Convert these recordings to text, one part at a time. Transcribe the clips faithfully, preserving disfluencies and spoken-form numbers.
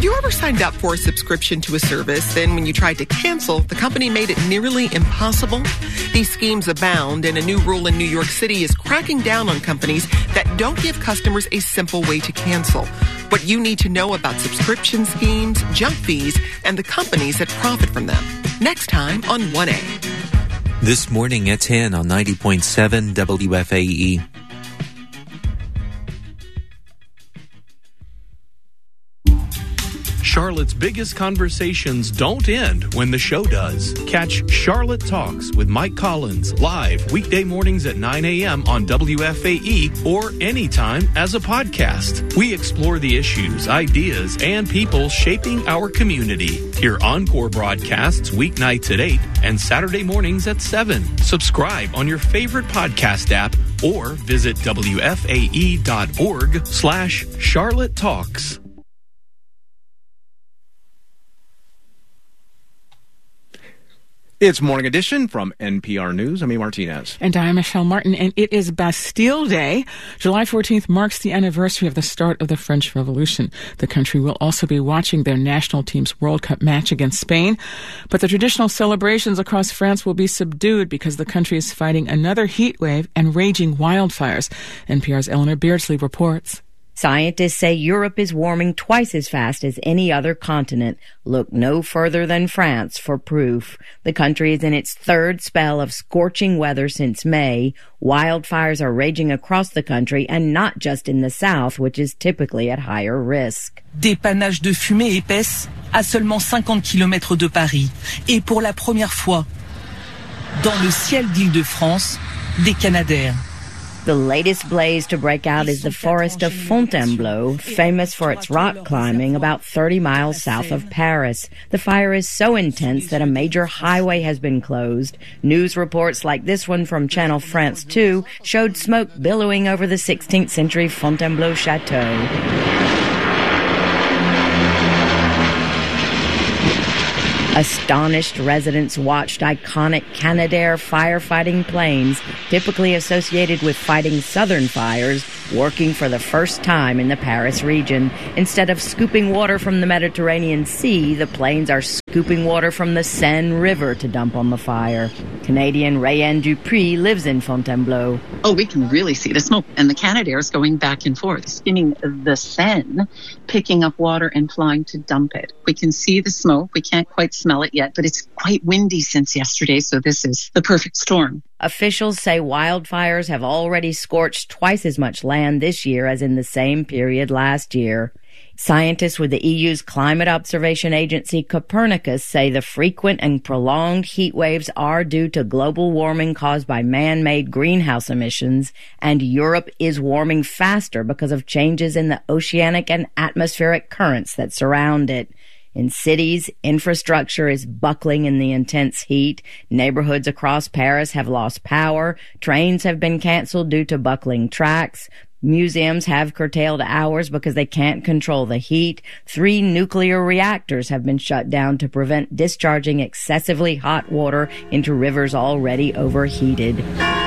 Have you ever signed up for a subscription to a service, then when you tried to cancel, the company made it nearly impossible? These schemes abound, and a new rule in New York City is cracking down on companies that don't give customers a simple way to cancel. What you need to know about subscription schemes, junk fees, and the companies that profit from them. Next time on one A. This morning at ten on ninety point seven W F A E. Charlotte's biggest conversations don't end when the show does. Catch Charlotte Talks with Mike Collins live weekday mornings at nine a.m. on W F A E or anytime as a podcast. We explore the issues, ideas, and people shaping our community. Hear encore broadcasts weeknights at eight and Saturday mornings at seven. Subscribe on your favorite podcast app or visit W F A E dot org slash Charlotte Talks. It's Morning Edition from N P R News. I'm E. Martinez. And I'm Michelle Martin, and it is Bastille Day. July fourteenth marks the anniversary of the start of the French Revolution. The country will also be watching their national team's World Cup match against Spain. But the traditional celebrations across France will be subdued because the country is fighting another heat wave and raging wildfires. N P R's Eleanor Beardsley reports. Scientists say Europe is warming twice as fast as any other continent. Look no further than France for proof. The country is in its third spell of scorching weather since May. Wildfires are raging across the country and not just in the south, which is typically at higher risk. Des panaches de fumée épaisse à seulement cinquante kilomètres de Paris. Et pour la première fois, dans le ciel d'Île-de-France, des Canadaires. The latest blaze to break out is the forest of Fontainebleau, famous for its rock climbing about thirty miles south of Paris. The fire is so intense that a major highway has been closed. News reports like this one from Channel France two showed smoke billowing over the sixteenth century Fontainebleau Chateau. Astonished residents watched iconic Canadair firefighting planes, typically associated with fighting southern fires, working for the first time in the Paris region. Instead of scooping water from the Mediterranean Sea, the planes are scooping water from the Seine River to dump on the fire. Canadian Rayanne Dupuis lives in Fontainebleau. Oh, we can really see the smoke, and the Canadair is going back and forth, skimming the Seine, picking up water and flying to dump it. We can see the smoke. We can't quite smell it yet, but it's quite windy since yesterday, so this is the perfect storm. Officials say wildfires have already scorched twice as much land this year as in the same period last year. Scientists with the E U's climate observation agency Copernicus say the frequent and prolonged heat waves are due to global warming caused by man-made greenhouse emissions, and Europe is warming faster because of changes in the oceanic and atmospheric currents that surround it. In cities, infrastructure is buckling in the intense heat. Neighborhoods across Paris have lost power. Trains have been canceled due to buckling tracks. Museums have curtailed hours because they can't control the heat. Three nuclear reactors have been shut down to prevent discharging excessively hot water into rivers already overheated.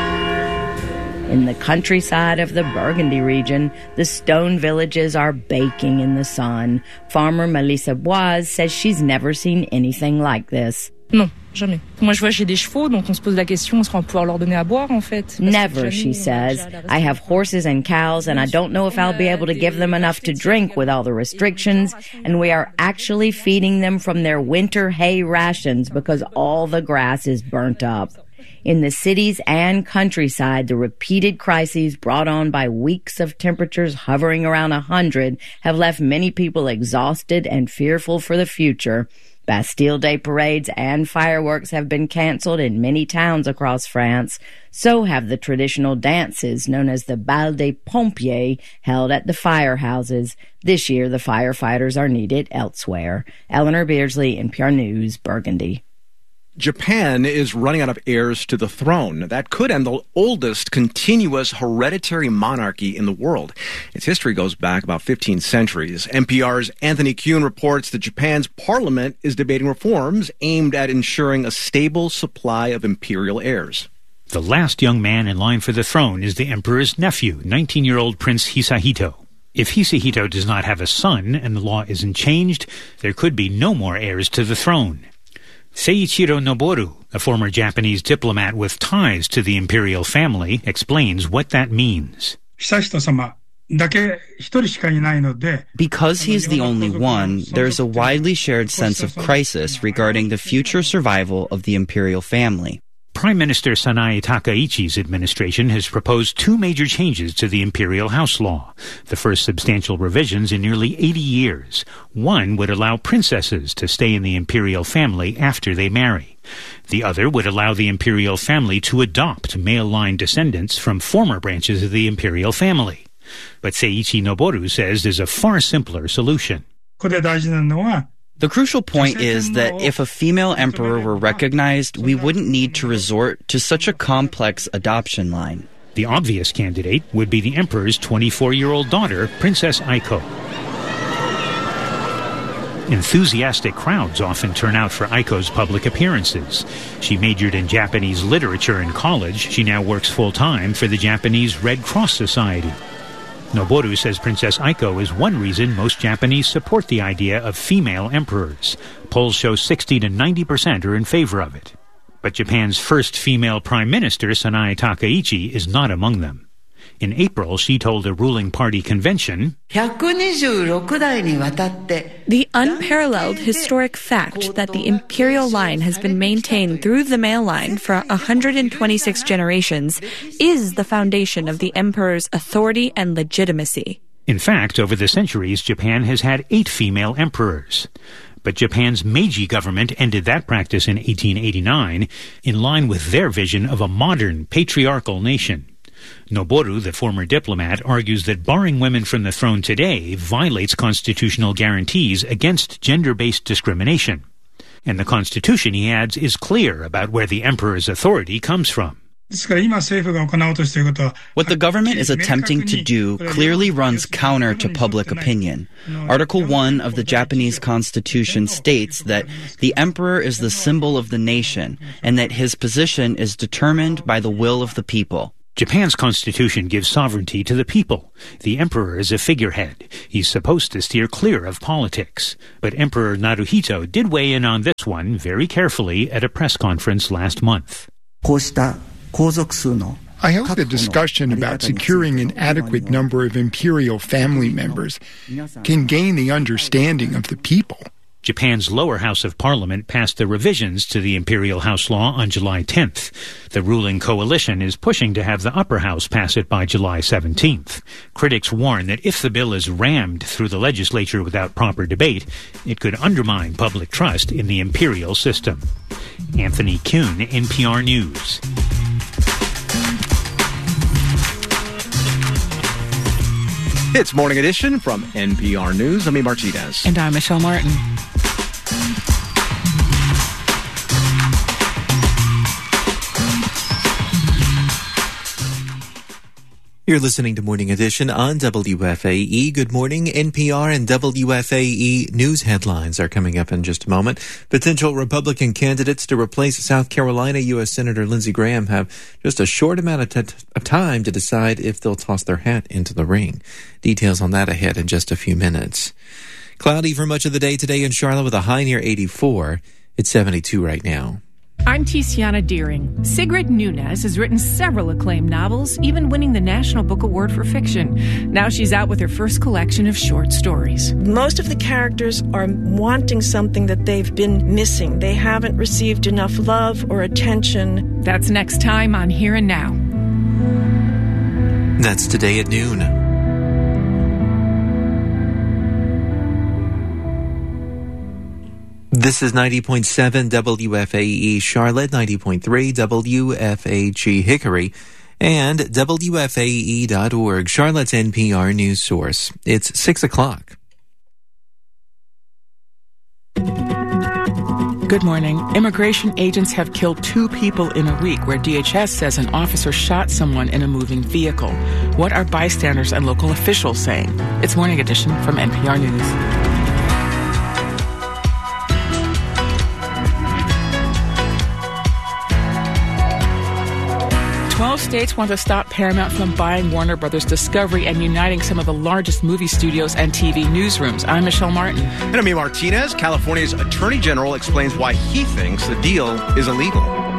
In the countryside of the Burgundy region, the stone villages are baking in the sun. Farmer Melissa Boise says she's never seen anything like this. Non, jamais. Moi, je vois, j'ai des chevaux, donc on se pose la question, est-ce qu'on va pouvoir leur donner à boire, en fait? Never, she says. I have horses and cows, and I don't know if I'll be able to give them enough to drink with all the restrictions, and we are actually feeding them from their winter hay rations because all the grass is burnt up. In the cities and countryside, the repeated crises brought on by weeks of temperatures hovering around one hundred have left many people exhausted and fearful for the future. Bastille Day parades and fireworks have been canceled in many towns across France. So have the traditional dances known as the Bal des Pompiers held at the firehouses. This year, the firefighters are needed elsewhere. Eleanor Beardsley, N P R News, Burgundy. Japan is running out of heirs to the throne. That could end the oldest continuous hereditary monarchy in the world. Its history goes back about fifteen centuries. N P R's Anthony Kuhn reports that Japan's parliament is debating reforms aimed at ensuring a stable supply of imperial heirs. The last young man in line for the throne is the emperor's nephew, nineteen-year-old Prince Hisahito. If Hisahito does not have a son and the law isn't changed, there could be no more heirs to the throne. Seiichiro Noboru, a former Japanese diplomat with ties to the imperial family, explains what that means. Because he's the only one, there's a widely shared sense of crisis regarding the future survival of the imperial family. Prime Minister Sanae Takaichi's administration has proposed two major changes to the imperial house law, the first substantial revisions in nearly eighty years. One would allow princesses to stay in the imperial family after they marry. The other would allow the imperial family to adopt male-line descendants from former branches of the imperial family. But Seiichi Noboru says there's a far simpler solution. The crucial point is that if a female emperor were recognized, we wouldn't need to resort to such a complex adoption line. The obvious candidate would be the emperor's twenty-four-year-old daughter, Princess Aiko. Enthusiastic crowds often turn out for Aiko's public appearances. She majored in Japanese literature in college. She now works full-time for the Japanese Red Cross Society. Noboru says Princess Aiko is one reason most Japanese support the idea of female emperors. Polls show sixty to ninety percent are in favor of it. But Japan's first female prime minister, Sanae Takaichi, is not among them. In April, she told a ruling party convention, "The unparalleled historic fact that the imperial line has been maintained through the male line for one hundred twenty-six generations is the foundation of the emperor's authority and legitimacy." In fact, over the centuries, Japan has had eight female emperors. But Japan's Meiji government ended that practice in eighteen eighty-nine, in line with their vision of a modern, patriarchal nation. Noboru, the former diplomat, argues that barring women from the throne today violates constitutional guarantees against gender-based discrimination. And the constitution, he adds, is clear about where the emperor's authority comes from. What the government is attempting to do clearly runs counter to public opinion. Article one of the Japanese Constitution states that the emperor is the symbol of the nation and that his position is determined by the will of the people. Japan's constitution gives sovereignty to the people. The emperor is a figurehead. He's supposed to steer clear of politics. But Emperor Naruhito did weigh in on this one very carefully at a press conference last month. I hope the discussion about securing an adequate number of imperial family members can gain the understanding of the people. Japan's lower house of parliament passed the revisions to the imperial house law on July tenth. The ruling coalition is pushing to have the upper house pass it by July seventeenth. Critics warn that if the bill is rammed through the legislature without proper debate, it could undermine public trust in the imperial system. Anthony Kuhn, N P R News. It's Morning Edition from N P R News. I'm Martinez. And I'm Michelle Martin. You're listening to Morning Edition on W F A E. Good morning. N P R and W F A E news headlines are coming up in just a moment. Potential Republican candidates to replace South Carolina U S Senator Lindsey Graham have just a short amount of, t- of time to decide if they'll toss their hat into the ring. Details on that ahead in just a few minutes. Cloudy for much of the day today in Charlotte with a high near eighty-four. It's seventy-two right now. I'm Tiziana Deering. Sigrid Nunez has written several acclaimed novels, even winning the National Book Award for Fiction. Now she's out with her first collection of short stories. Most of the characters are wanting something that they've been missing. They haven't received enough love or attention. That's next time on Here and Now. That's today at noon. This is ninety point seven W F A E Charlotte, ninety point three W F A G Hickory, and W F A E dot org, Charlotte's N P R news source. It's six o'clock. Good morning. Immigration agents have killed two people in a week where D H S says an officer shot someone in a moving vehicle. What are bystanders and local officials saying? It's Morning Edition from N P R News. twelve states want to stop Paramount from buying Warner Brothers Discovery and uniting some of the largest movie studios and T V newsrooms. I'm Michelle Martin. And I'm Amy Martinez. California's Attorney General explains why he thinks the deal is illegal.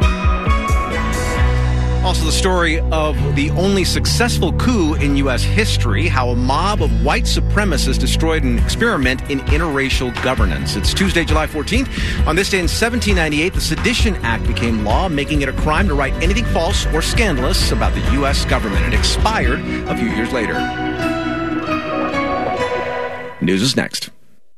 Also, the story of the only successful coup in U S history, how a mob of white supremacists destroyed an experiment in interracial governance. It's Tuesday, July fourteenth. On this day in seventeen ninety-eight, the Sedition Act became law, making it a crime to write anything false or scandalous about the U S government. It expired a few years later. News is next.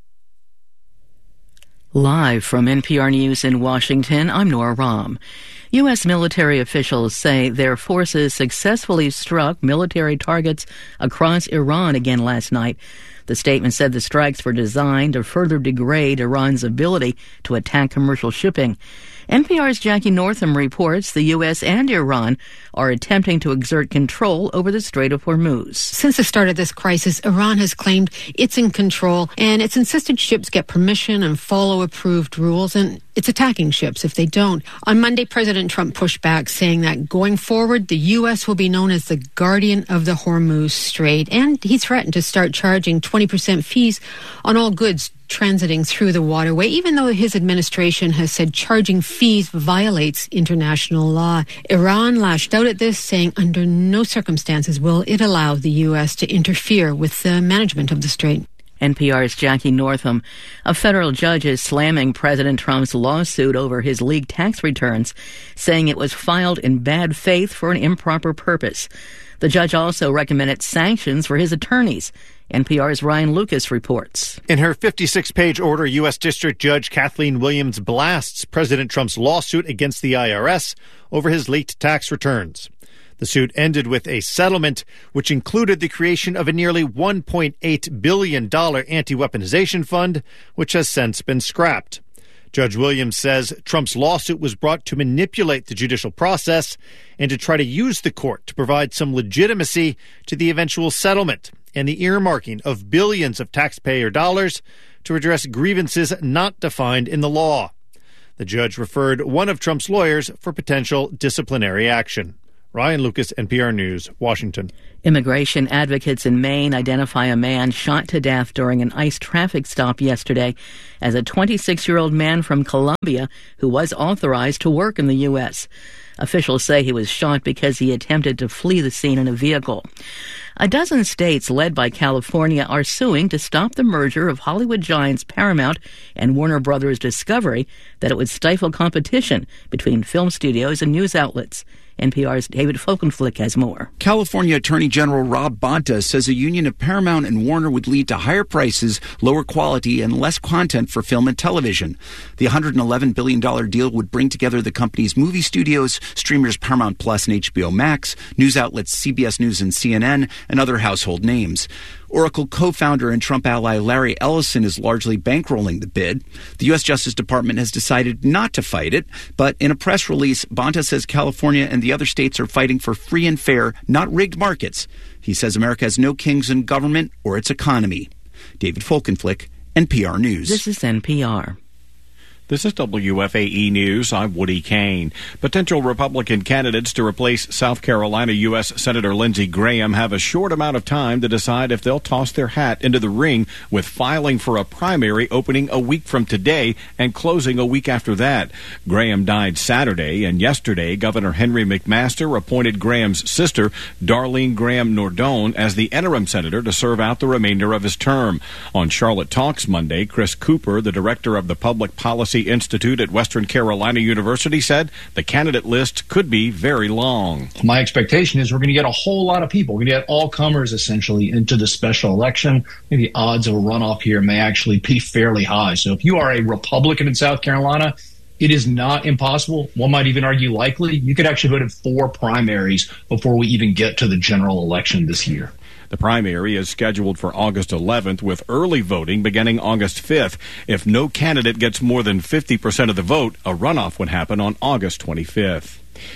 Live from N P R News in Washington, I'm Nora Rahm. U S military officials say their forces successfully struck military targets across Iran again last night. The statement said the strikes were designed to further degrade Iran's ability to attack commercial shipping. N P R's Jackie Northam reports the U S and Iran are attempting to exert control over the Strait of Hormuz. Since the start of this crisis, Iran has claimed it's in control, and it's insisted ships get permission and follow approved rules, and it's attacking ships if they don't. On Monday, President Trump pushed back, saying that going forward, the U S will be known as the guardian of the Hormuz Strait, and he threatened to start charging twenty percent fees on all goods transiting through the waterway, even though his administration has said charging fees violates international law. Iran lashed out at this, saying under no circumstances will it allow the U S to interfere with the management of the strait. N P R's Jackie Northam. A federal judge is slamming President Trump's lawsuit over his leaked tax returns, saying it was filed in bad faith for an improper purpose. The judge also recommended sanctions for his attorneys. N P R's Ryan Lucas reports. In her fifty-six page order, U S. District Judge Kathleen Williams blasts President Trump's lawsuit against the I R S over his leaked tax returns. The suit ended with a settlement which included the creation of a nearly one point eight billion dollars anti-weaponization fund, which has since been scrapped. Judge Williams says Trump's lawsuit was brought to manipulate the judicial process and to try to use the court to provide some legitimacy to the eventual settlement and the earmarking of billions of taxpayer dollars to address grievances not defined in the law. The judge referred one of Trump's lawyers for potential disciplinary action. Ryan Lucas, N P R News, Washington. Immigration advocates in Maine identify a man shot to death during an ICE traffic stop yesterday as a twenty-six-year-old man from Colombia who was authorized to work in the U S. Officials say he was shot because he attempted to flee the scene in a vehicle. A dozen states, led by California, are suing to stop the merger of Hollywood giants Paramount and Warner Brothers Discovery, that it would stifle competition between film studios and news outlets. N P R's David Folkenflik has more. California Attorney General Rob Bonta says a union of Paramount and Warner would lead to higher prices, lower quality, and less content for film and television. The one hundred eleven billion dollars deal would bring together the company's movie studios, streamers Paramount Plus and H B O Max, news outlets C B S News and C N N, and other household names. Oracle co-founder and Trump ally Larry Ellison is largely bankrolling the bid. The U S. Justice Department has decided not to fight it, but in a press release, Bonta says California and the other states are fighting for free and fair, not rigged markets. He says America has no kings in government or its economy. David Folkenflik, N P R News. This is N P R. This is W F A E News. I'm Woody Kane. Potential Republican candidates to replace South Carolina U S. Senator Lindsey Graham have a short amount of time to decide if they'll toss their hat into the ring, with filing for a primary opening a week from today and closing a week after that. Graham died Saturday, and yesterday Governor Henry McMaster appointed Graham's sister, Darlene Graham Nordone, as the interim senator to serve out the remainder of his term. On Charlotte Talks Monday, Chris Cooper, the director of the Public Policy Institute at Western Carolina University, said the candidate list could be very long. My expectation is we're going to get a whole lot of people. We're going to get all comers essentially into the special election. Maybe the odds of a runoff here may actually be fairly high. So if you are a Republican in South Carolina, it is not impossible. One might even argue likely. You could actually vote in four primaries before we even get to the general election this year. The primary is scheduled for August eleventh, with early voting beginning August fifth. If no candidate gets more than fifty percent of the vote, a runoff would happen on August twenty-fifth.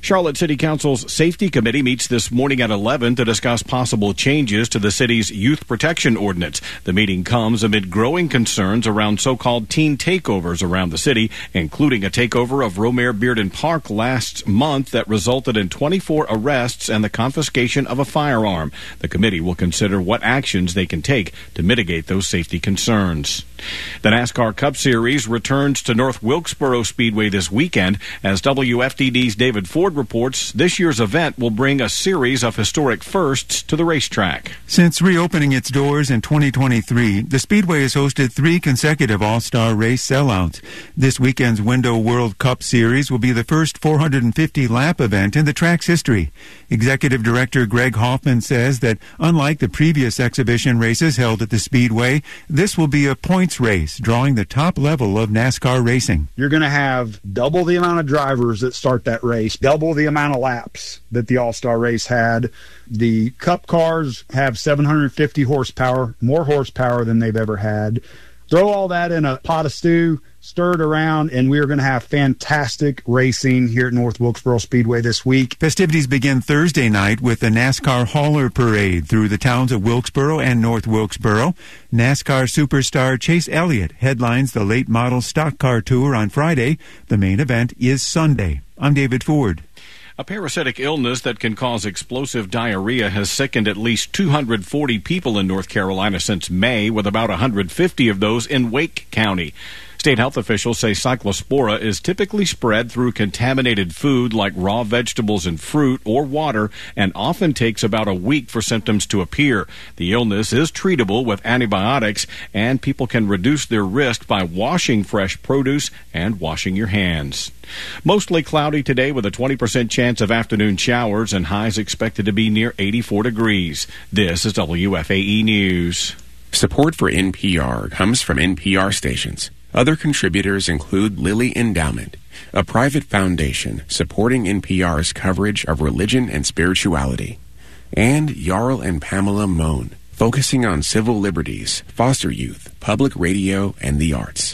Charlotte City Council's Safety Committee meets this morning at eleven to discuss possible changes to the city's youth protection ordinance. The meeting comes amid growing concerns around so-called teen takeovers around the city, including a takeover of Romare Bearden Park last month that resulted in twenty-four arrests and the confiscation of a firearm. The committee will consider what actions they can take to mitigate those safety concerns. The NASCAR Cup Series returns to North Wilkesboro Speedway this weekend. As W F D D's David Ford reports, this year's event will bring a series of historic firsts to the racetrack. Since reopening its doors in twenty twenty-three, the Speedway has hosted three consecutive All-Star race sellouts. This weekend's Window World Cup Series will be the first four hundred fifty lap event in the track's history. Executive Director Greg Hoffman says that unlike the previous exhibition races held at the Speedway, this will be a points race, drawing the top level of NASCAR racing. You're going to have double the amount of drivers that start that race, double the amount of laps that the All-Star race had. The Cup cars have seven hundred fifty horsepower, more horsepower than they've ever had. Throw all that in a pot of stew, stir it around, and we are going to have fantastic racing here at North Wilkesboro Speedway this week. Festivities begin Thursday night with the NASCAR Hauler Parade through the towns of Wilkesboro and North Wilkesboro. NASCAR superstar Chase Elliott headlines the late model stock car tour on Friday. The main event is Sunday. I'm David Ford. A parasitic illness that can cause explosive diarrhea has sickened at least two hundred forty people in North Carolina since May, with about one hundred fifty of those in Wake County. State health officials say cyclospora is typically spread through contaminated food like raw vegetables and fruit or water, and often takes about a week for symptoms to appear. The illness is treatable with antibiotics, and people can reduce their risk by washing fresh produce and washing your hands. Mostly cloudy today with a twenty percent chance of afternoon showers, and highs expected to be near eighty-four degrees. This is W F A E News. Support for N P R comes from N P R stations. Other contributors include Lilly Endowment, a private foundation supporting N P R's coverage of religion and spirituality, and Jarl and Pamela Mohn, focusing on civil liberties, foster youth, public radio, and the arts.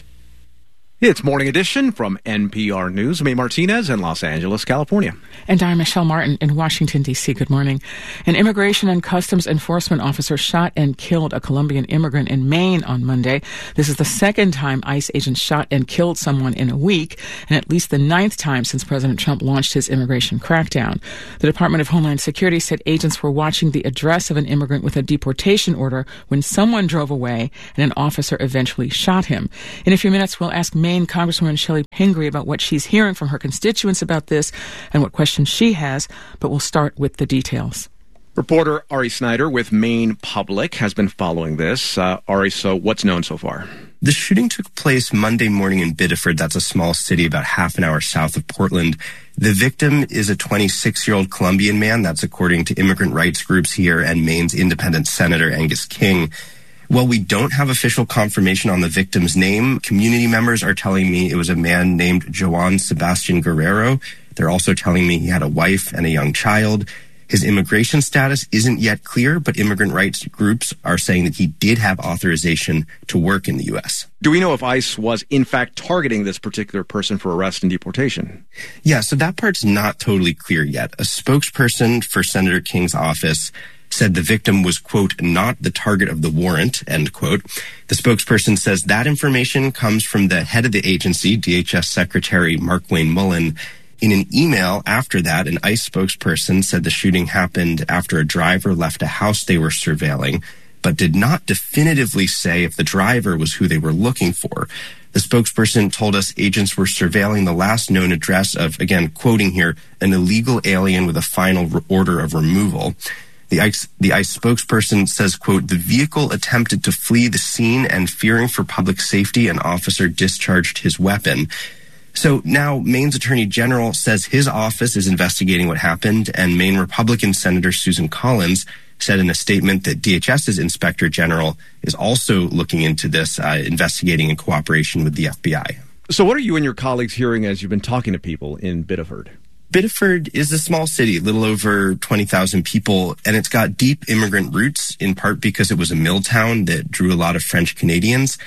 It's Morning Edition from N P R News. I'm Martinez in Los Angeles, California. And I'm Michelle Martin in Washington, D C. Good morning. An immigration and customs enforcement officer shot and killed a Colombian immigrant in Maine on Monday. This is the second time ICE agents shot and killed someone in a week, and at least the ninth time since President Trump launched his immigration crackdown. The Department of Homeland Security said agents were watching the address of an immigrant with a deportation order when someone drove away and an officer eventually shot him. In a few minutes, we'll ask Maine Congresswoman Shelley Pingree about what she's hearing from her constituents about this and what questions she has, but we'll start with the details. Reporter Ari Snyder with Maine Public has been following this. Uh, Ari, so what's known so far? The shooting took place Monday morning in Biddeford. That's a small city about half an hour south of Portland. The victim is a twenty-six-year-old Colombian man. That's according to immigrant rights groups here and Maine's independent Senator Angus King. While we don't have official confirmation on the victim's name, community members are telling me it was a man named Joan Sebastian Guerrero. They're also telling me he had a wife and a young child. His immigration status isn't yet clear, but immigrant rights groups are saying that he did have authorization to work in the U S. Do we know if ICE was, in fact, targeting this particular person for arrest and deportation? Yeah, so that part's not totally clear yet. A spokesperson for Senator King's office said the victim was, quote, not the target of the warrant, end quote. The spokesperson says that information comes from the head of the agency, D H S Secretary Mark Wayne Mullen. In an email after that, an ICE spokesperson said the shooting happened after a driver left a house they were surveilling, but did not definitively say if the driver was who they were looking for. The spokesperson told us agents were surveilling the last known address of, again, quoting here, an illegal alien with a final re- order of removal. The ICE, the ICE spokesperson says, quote, the vehicle attempted to flee the scene and fearing for public safety, an officer discharged his weapon. So now Maine's Attorney General says his office is investigating what happened, and Maine Republican Senator Susan Collins said in a statement that DHS's Inspector General is also looking into this, uh, investigating in cooperation with the F B I. So what are you and your colleagues hearing as you've been talking to people in Biddeford? Biddeford is a small city, a little over twenty thousand people, and it's got deep immigrant roots, in part because it was a mill town that drew a lot of French Canadians.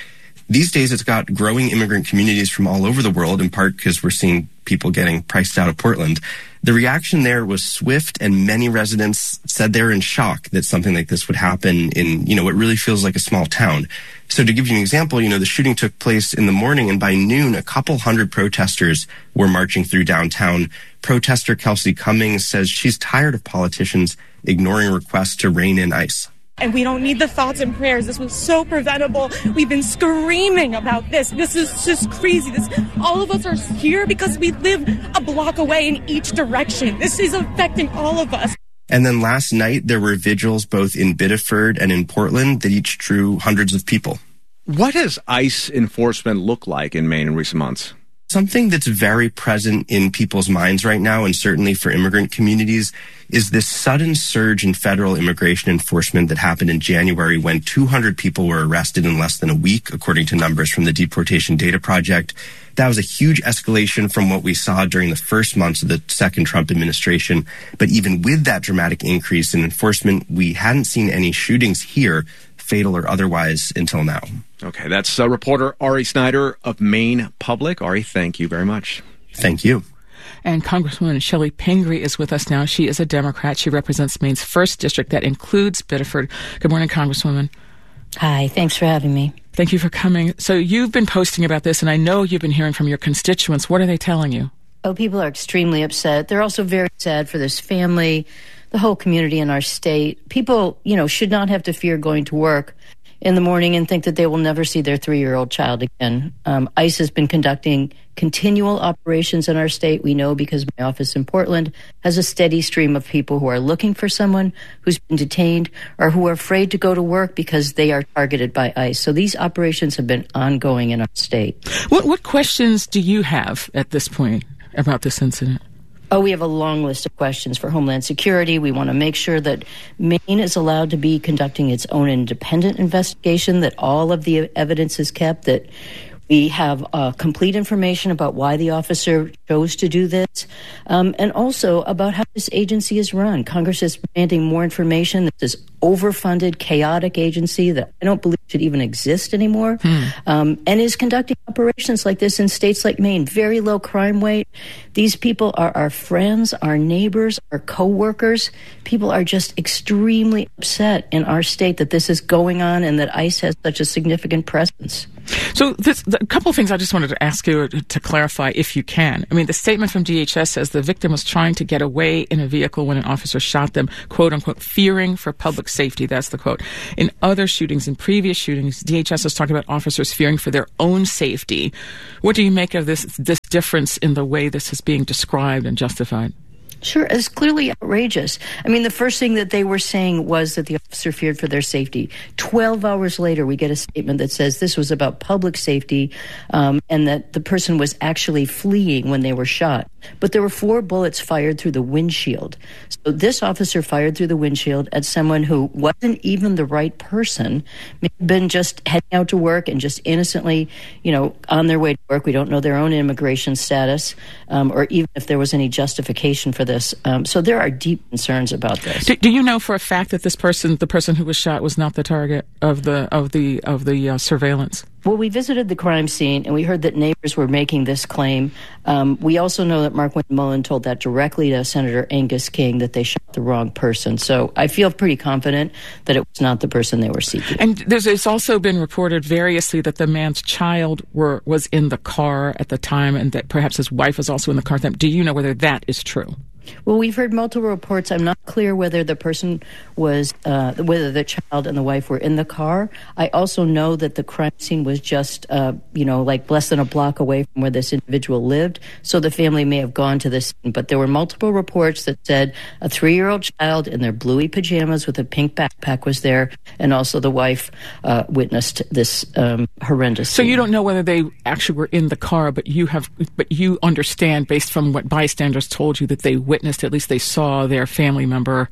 These days, it's got growing immigrant communities from all over the world, in part because we're seeing people getting priced out of Portland. The reaction there was swift, and many residents said they're in shock that something like this would happen in, you know, what really feels like a small town. So to give you an example, you know, the shooting took place in the morning, and by noon, a couple hundred protesters were marching through downtown. Protester Kelsey Cummings says she's tired of politicians ignoring requests to rein in ICE. And we don't need the thoughts and prayers. This was so preventable. We've been screaming about this. This is just crazy. This, all of us are here because we live a block away in each direction. This is affecting all of us. And then last night, there were vigils both in Biddeford and in Portland that each drew hundreds of people. What does ICE enforcement look like in Maine in recent months? Something that's very present in people's minds right now, and certainly for immigrant communities, is this sudden surge in federal immigration enforcement that happened in January when two hundred people were arrested in less than a week, according to numbers from the Deportation Data Project. That was a huge escalation from what we saw during the first months of the second Trump administration. But even with that dramatic increase in enforcement, we hadn't seen any shootings here, fatal or otherwise, until now. Okay, that's uh, reporter Ari Snyder of Maine Public. Ari, thank you very much. Thank you. And Congresswoman Shelley Pingree is with us now. She is a Democrat. She represents Maine's first district that includes Biddeford. Good morning, Congresswoman. Hi, thanks for having me. Thank you for coming. So you've been posting about this, and I know you've been hearing from your constituents. What are they telling you? Oh, people are extremely upset. They're also very sad for this family, the whole community in our state. People, you know, should not have to fear going to work in the morning and think that they will never see their three-year-old child again. Um, ICE has been conducting continual operations in our state. We know because my office in Portland has a steady stream of people who are looking for someone who's been detained or who are afraid to go to work because they are targeted by ICE. So these operations have been ongoing in our state. What, what questions do you have at this point about this incident? Oh, we have a long list of questions for Homeland Security. We want to make sure that Maine is allowed to be conducting its own independent investigation, that all of the evidence is kept, that we have uh, complete information about why the officer chose to do this, um, and also about how this agency is run. Congress is demanding more information. This is overfunded, chaotic agency that I don't believe should even exist anymore, hmm. um, and is conducting operations like this in states like Maine. Very low crime rate. These people are our friends, our neighbors, our co-workers. People are just extremely upset in our state that this is going on and that ICE has such a significant presence. So this, a couple of things I just wanted to ask you to clarify, if you can. I mean, the statement from D H S says the victim was trying to get away in a vehicle when an officer shot them, quote unquote, fearing for public safety. That's the quote. In other shootings, in previous shootings, D H S has talked about officers fearing for their own safety. What do you make of this, this difference in the way this is being described and justified? Sure, it's clearly outrageous. I mean, the first thing that they were saying was that the officer feared for their safety. Twelve hours later, we get a statement that says this was about public safety um, and that the person was actually fleeing when they were shot. But there were four bullets fired through the windshield. So this officer fired through the windshield at someone who wasn't even the right person, may have been just heading out to work and just innocently, you know, on their way to work. We don't know their own immigration status um, or even if there was any justification for this. Um, so there are deep concerns about this. Do, do you know for a fact that this person, the person who was shot, was not the target of the of the of the uh, surveillance? Well, we visited the crime scene, and we heard that neighbors were making this claim. Um, we also know that Mark Mullen told that directly to Senator Angus King, that they shot the wrong person. So I feel pretty confident that it was not the person they were seeking. And there's it's also been reported variously that the man's child were was in the car at the time, and that perhaps his wife was also in the car. Do you know whether that is true? Well, we've heard multiple reports. I'm not clear whether the person was, uh, whether the child and the wife were in the car. I also know that the crime scene was just, uh, you know, like less than a block away from where this individual lived. So the family may have gone to this scene. But there were multiple reports that said a three-year-old child in their bluey pajamas with a pink backpack was there. And also the wife uh, witnessed this um, horrendous So scene. you don't know whether they actually were in the car, but you have, but you understand based from what bystanders told you that they witnessed, at least they saw their family member.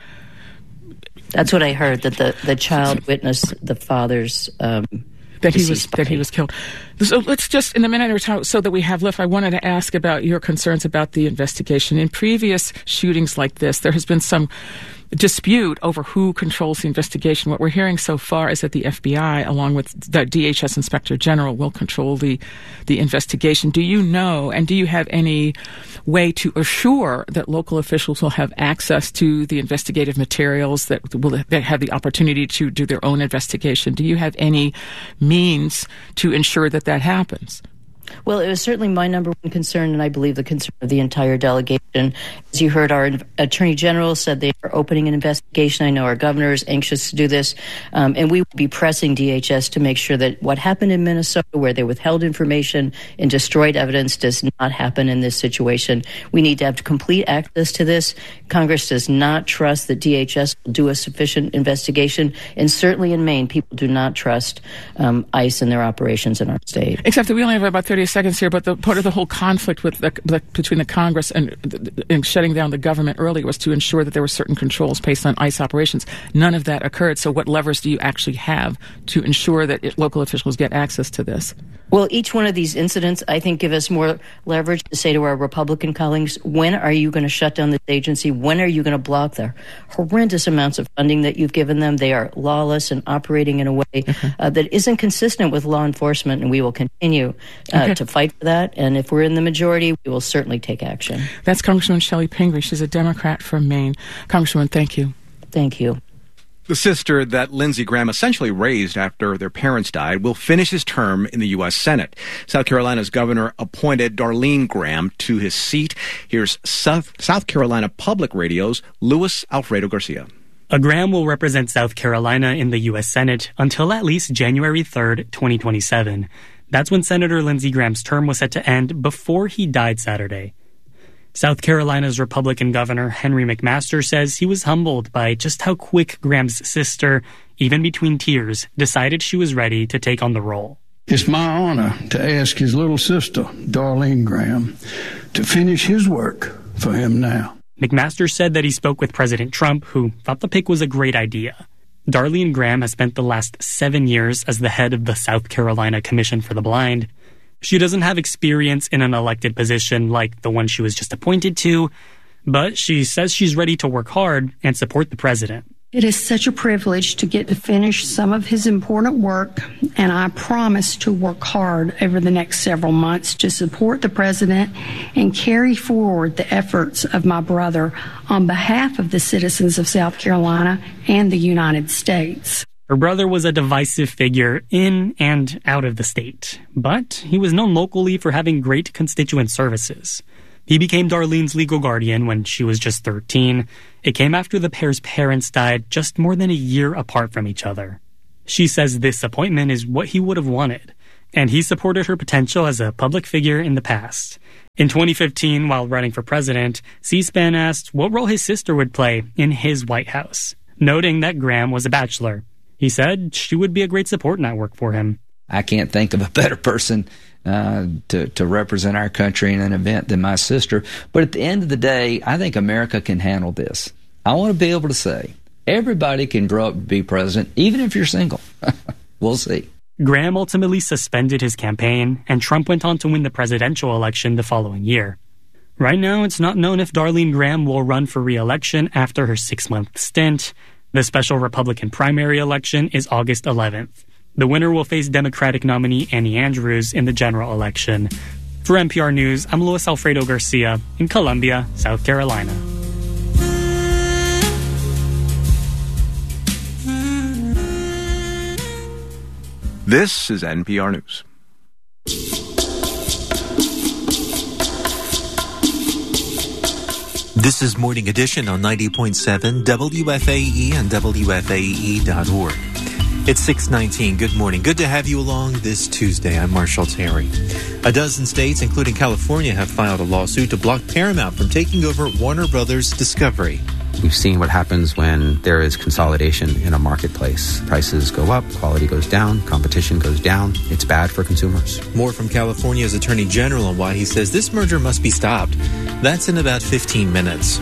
That's what I heard, that the, the child witnessed the father's um, that he was body. that he was killed. So let's just, in the minute or two so that we have left, I wanted to ask about your concerns about the investigation. In previous shootings like this, there has been some dispute over who controls the investigation. What we're hearing so far is that the F B I, along with the D H S Inspector General, will control the the investigation. Do you know, and do you have any way to assure that local officials will have access to the investigative materials, that will that have the opportunity to do their own investigation? Do you have any means to ensure that that happens? Well, it was certainly my number one concern, and I believe the concern of the entire delegation. As you heard, our Attorney General said they are opening an investigation. I know our governor is anxious to do this, um, and we will be pressing D H S to make sure that what happened in Minnesota, where they withheld information and destroyed evidence, does not happen in this situation. We need to have complete access to this. Congress does not trust that D H S will do a sufficient investigation, and certainly in Maine, people do not trust um, ICE and their operations in our state. Except that we only have about thirty seconds here, but the, part of the whole conflict with the, the, between the Congress and, and shutting down the government earlier was to ensure that there were certain controls based on ICE operations. None of that occurred. So what levers do you actually have to ensure that it, local officials get access to this? Well, each one of these incidents, I think, give us more leverage to say to our Republican colleagues, when are you going to shut down this agency? When are you going to block the horrendous amounts of funding that you've given them? They are lawless and operating in a way okay. uh, that isn't consistent with law enforcement, and we will continue uh, okay. to fight for that. And if we're in the majority, we will certainly take action. That's Congresswoman Shelley Pingree. She's a Democrat from Maine. Congresswoman, thank you. Thank you. The sister that Lindsey Graham essentially raised after their parents died will finish his term in the U S Senate. South Carolina's governor appointed Darlene Graham to his seat. Here's South, South Carolina Public Radio's Luis Alfredo Garcia. A Graham will represent South Carolina in the U S Senate until at least January third, twenty twenty-seven. That's when Senator Lindsey Graham's term was set to end before he died Saturday. South Carolina's Republican Governor Henry McMaster says he was humbled by just how quick Graham's sister, even between tears, decided she was ready to take on the role. It's my honor to ask his little sister, Darlene Graham, to finish his work for him now. McMaster said that he spoke with President Trump, who thought the pick was a great idea. Darlene Graham has spent the last seven years as the head of the South Carolina Commission for the Blind. She doesn't have experience in an elected position like the one she was just appointed to, but she says she's ready to work hard and support the president. It is such a privilege to get to finish some of his important work, and I promise to work hard over the next several months to support the president and carry forward the efforts of my brother on behalf of the citizens of South Carolina and the United States. Her brother was a divisive figure in and out of the state, but he was known locally for having great constituent services. He became Darlene's legal guardian when she was just thirteen. It came after the pair's parents died just more than a year apart from each other. She says this appointment is what he would have wanted, and he supported her potential as a public figure in the past. In twenty fifteen, while running for president, C-SPAN asked what role his sister would play in his White House, noting that Graham was a bachelor. He said she would be a great support network for him. I can't think of a better person uh, to, to represent our country in an event than my sister. But at the end of the day, I think America can handle this. I want to be able to say, everybody can grow up to be president, even if you're single. We'll see. Graham ultimately suspended his campaign, and Trump went on to win the presidential election the following year. Right now, it's not known if Darlene Graham will run for re-election after her six-month stint. The special Republican primary election is August eleventh. The winner will face Democratic nominee Annie Andrews in the general election. For N P R News, I'm Luis Alfredo Garcia in Columbia, South Carolina. This is N P R News. This is Morning Edition on ninety point seven W F A E and W F A E dot org. It's six nineteen. Good morning. Good to have you along this Tuesday. I'm Marshall Terry. A dozen states, including California, have filed a lawsuit to block Paramount from taking over Warner Brothers Discovery. We've seen what happens when there is consolidation in a marketplace. Prices go up, quality goes down, competition goes down. It's bad for consumers. More from California's Attorney General on why he says this merger must be stopped. That's in about fifteen minutes.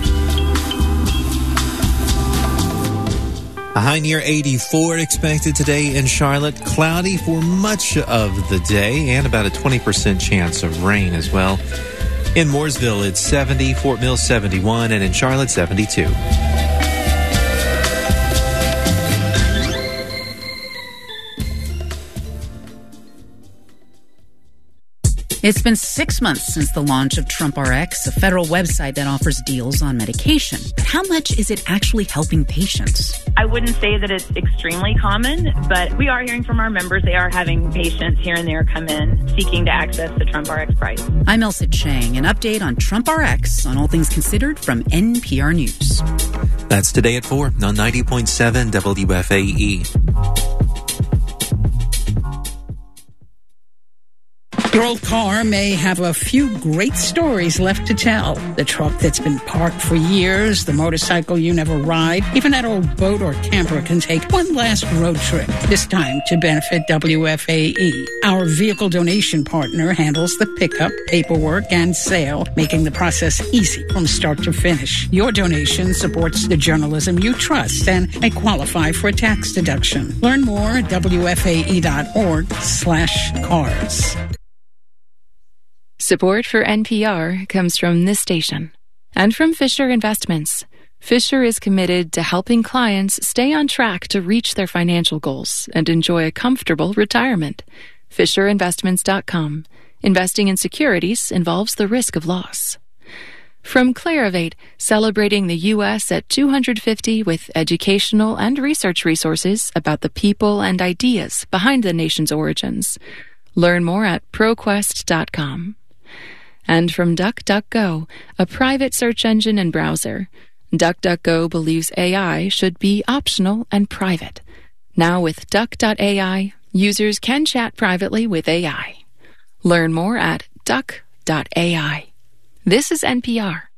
A high near eighty-four expected today in Charlotte. Cloudy for much of the day and about a twenty percent chance of rain as well. In Mooresville, it's seventy, Fort Mill seventy-one, and in Charlotte, seventy-two. It's been six months since the launch of TrumpRx, a federal website that offers deals on medication. But how much is it actually helping patients? I wouldn't say that it's extremely common, but we are hearing from our members. They are having patients here and there come in seeking to access the TrumpRx price. I'm Elsa Chang. An update on TrumpRx on All Things Considered from N P R News. That's today at four on ninety point seven W F A E. Your old car may have a few great stories left to tell. The truck that's been parked for years, the motorcycle you never ride, even that old boat or camper can take one last road trip, this time to benefit W F A E. Our vehicle donation partner handles the pickup, paperwork, and sale, making the process easy from start to finish. Your donation supports the journalism you trust and may qualify for a tax deduction. Learn more at W F A E dot org slash cars. Support for N P R comes from this station and from Fisher Investments. Fisher is committed to helping clients stay on track to reach their financial goals and enjoy a comfortable retirement. Fisher Investments dot com. Investing in securities involves the risk of loss. From Clarivate, celebrating the U S at two hundred fifty with educational and research resources about the people and ideas behind the nation's origins. Learn more at ProQuest dot com. And from DuckDuckGo, a private search engine and browser. DuckDuckGo believes A I should be optional and private. Now with Duck dot A I, users can chat privately with A I. Learn more at Duck dot A I. This is N P R.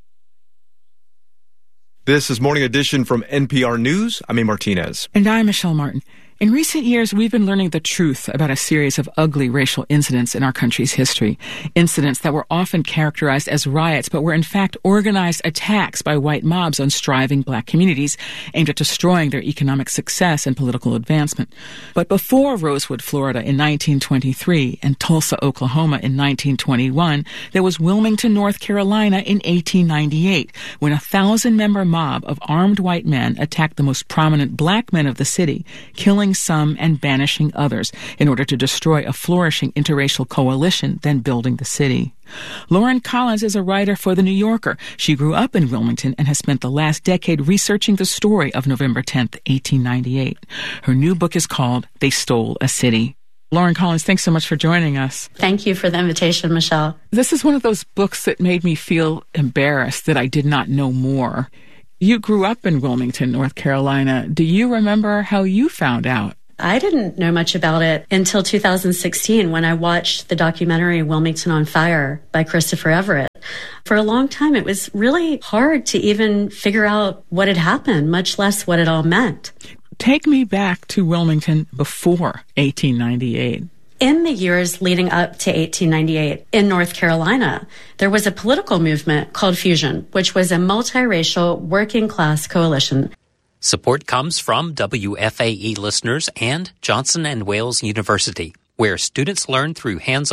This is Morning Edition from N P R News. I'm A. Martinez. And I'm Michelle Martin. In recent years, we've been learning the truth about a series of ugly racial incidents in our country's history. Incidents that were often characterized as riots, but were in fact organized attacks by white mobs on striving black communities aimed at destroying their economic success and political advancement. But before Rosewood, Florida in nineteen twenty-three and Tulsa, Oklahoma in nineteen twenty-one, there was Wilmington, North Carolina in eighteen ninety-eight, when a thousand-member mob of armed white men attacked the most prominent black men of the city, killing some and banishing others in order to destroy a flourishing interracial coalition, then building the city. Lauren Collins is a writer for The New Yorker. She grew up in Wilmington and has spent the last decade researching the story of November tenth, eighteen ninety-eight. Her new book is called They Stole a City. Lauren Collins, thanks so much for joining us. Thank you for the invitation, Michelle. This is one of those books that made me feel embarrassed that I did not know more. You grew up in Wilmington, North Carolina. Do you remember how you found out? I didn't know much about it until two thousand sixteen when I watched the documentary Wilmington on Fire by Christopher Everett. For a long time, it was really hard to even figure out what had happened, much less what it all meant. Take me back to Wilmington before eighteen ninety-eight. In the years leading up to eighteen ninety-eight in North Carolina, there was a political movement called Fusion, which was a multiracial working class coalition. Support comes from W F A E listeners and Johnson and Wales University, where students learn through hands-on